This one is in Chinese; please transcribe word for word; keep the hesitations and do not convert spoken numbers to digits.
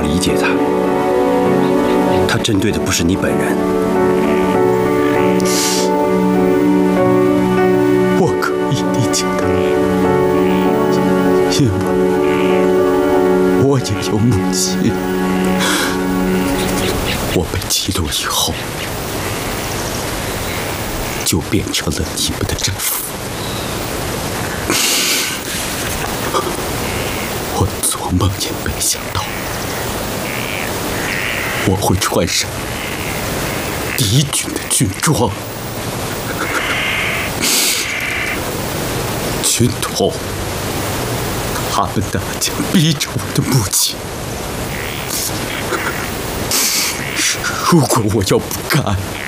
理解他，他针对的不是你本人。 我可以理解他，因为我也有母亲。我被击落以后，就变成了你们的战俘。我做梦也没想到，我会穿上敌军的军装。军统，他们大家逼着我的母亲。如果我要不干，